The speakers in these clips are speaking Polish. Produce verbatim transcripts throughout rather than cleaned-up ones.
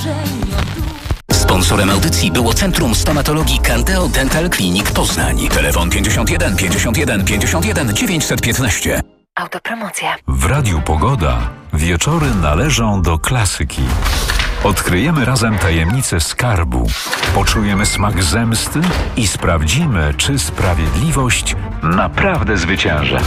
Sponsorem audycji było Centrum Stomatologii Candeo Dental Clinic Poznań. Telefon pięćdziesiąt jeden pięćdziesiąt jeden pięćdziesiąt jeden dziewięćset piętnaście. Autopromocja. W Radiu Pogoda wieczory należą do klasyki. Odkryjemy razem tajemnicę skarbu, poczujemy smak zemsty i sprawdzimy, czy sprawiedliwość naprawdę zwycięży.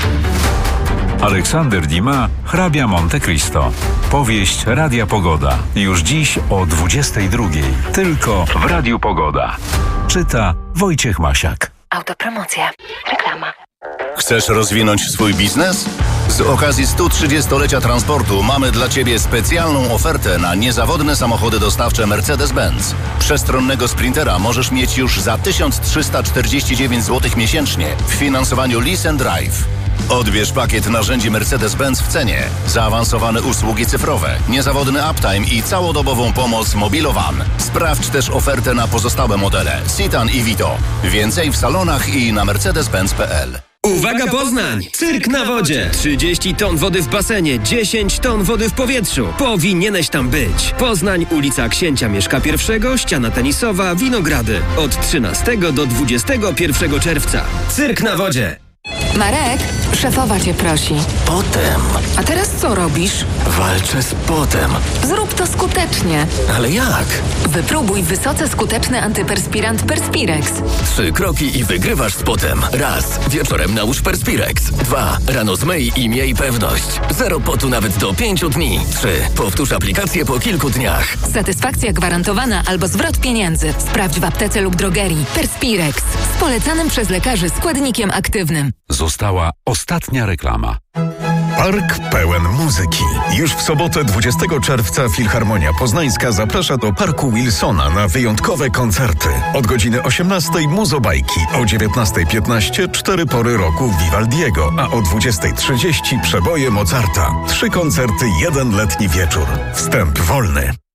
Aleksander Dumas, Hrabia Monte Cristo. Powieść Radia Pogoda. Już dziś o dwudziestej drugiej. Tylko w Radiu Pogoda. Czyta Wojciech Masiak. Autopromocja. Reklama. Chcesz rozwinąć swój biznes? Z okazji stu trzydziestolecia transportu mamy dla Ciebie specjalną ofertę na niezawodne samochody dostawcze Mercedes-Benz. Przestronnego Sprintera możesz mieć już za tysiąc trzysta czterdzieści dziewięć złotych miesięcznie w finansowaniu Lease and Drive. Odbierz pakiet narzędzi Mercedes-Benz w cenie, zaawansowane usługi cyfrowe, niezawodny uptime i całodobową pomoc Mobilowan. Sprawdź też ofertę na pozostałe modele Citan i Vito. Więcej w salonach i na mercedes benz kropka p l. Uwaga Poznań! Cyrk na wodzie! trzydzieści ton wody w basenie, dziesięć ton wody w powietrzu. Powinieneś tam być. Poznań, ulica Księcia Mieszka I, ściana tenisowa, Winogrady. Od trzynastego do dwudziestego pierwszego czerwca. Cyrk na wodzie! Marek, szefowa cię prosi. Potem A teraz co robisz? walczę z potem. Zrób to skutecznie. Ale jak? Wypróbuj wysoce skuteczny antyperspirant Perspirex. Trzy kroki i wygrywasz z potem. Raz. Wieczorem nałóż Perspirex. Dwa. Rano zmyj i miej pewność. Zero potu nawet do pięciu dni. Trzy. Powtórz aplikację po kilku dniach. Satysfakcja gwarantowana albo zwrot pieniędzy. Sprawdź w aptece lub drogerii. Perspirex. Z polecanym przez lekarzy składnikiem aktywnym. Została ostatnia reklama. Park pełen muzyki. Już w sobotę dwudziestego czerwca Filharmonia Poznańska zaprasza do Parku Wilsona na wyjątkowe koncerty. Od godziny osiemnastej Muzobajki, o dziewiętnastej piętnaście cztery pory roku Vivaldiego, a o dwudziestej trzydzieści przeboje Mozarta. Trzy koncerty, jeden letni wieczór. Wstęp wolny.